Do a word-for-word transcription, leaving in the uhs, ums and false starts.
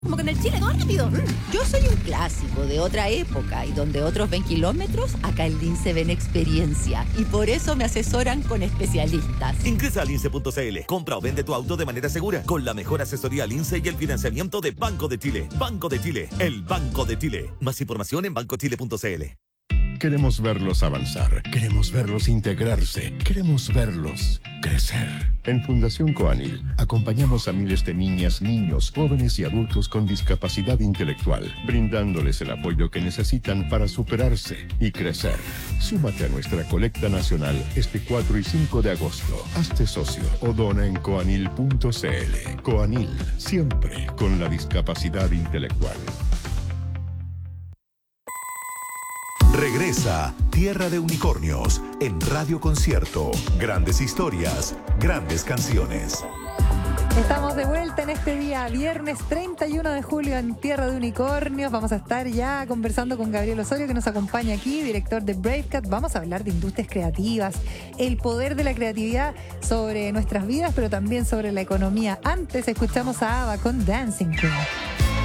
Como que en el Chile todo rápido. Mm. Yo soy un clásico de otra época y donde otros ven kilómetros, acá en Lince ven experiencia. Y por eso me asesoran con especialistas. Ingresa a lince punto c l, compra o vende tu auto de manera segura con la mejor asesoría Lince y el financiamiento de Banco de Chile. Banco de Chile, el Banco de Chile. Más información en banco chile punto c l. Queremos verlos avanzar, queremos verlos integrarse, queremos verlos crecer. En Fundación Coanil acompañamos a miles de niñas, niños, jóvenes y adultos con discapacidad intelectual, brindándoles el apoyo que necesitan para superarse y crecer. Súmate a nuestra colecta nacional este cuatro y cinco de agosto. Hazte socio o dona en coanil punto c l. Coanil, siempre con la discapacidad intelectual. Regresa Tierra de Unicornios en Radio Concierto. Grandes historias, grandes canciones. Estamos de vuelta en este día, viernes treinta y uno de julio en Tierra de Unicornios. Vamos a estar ya conversando con Gabriel Osorio, que nos acompaña aquí, director de Bravecat. Vamos a hablar de industrias creativas, el poder de la creatividad sobre nuestras vidas, pero también sobre la economía. Antes escuchamos a ABBA con Dancing Queen.